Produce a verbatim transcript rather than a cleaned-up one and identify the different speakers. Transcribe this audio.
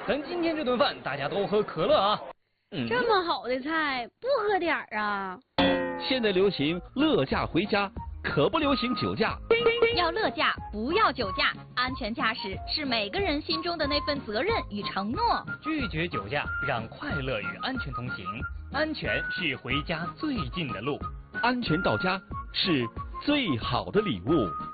Speaker 1: 等今天这顿饭大家都喝可乐啊。
Speaker 2: 嗯、
Speaker 3: 这么好的菜，不喝点儿啊？
Speaker 2: 现在流行乐驾回家，可不流行酒驾。
Speaker 4: 要乐驾，不要酒驾。安全驾驶是每个人心中的那份责任与承诺。
Speaker 1: 拒绝酒驾，让快乐与安全同行。安全是回家最近的路，
Speaker 2: 安全到家是最好的礼物。